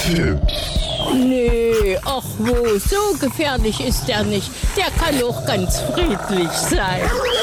Affe. Nee, ach wo, so gefährlich ist er nicht. Der kann auch ganz friedlich sein.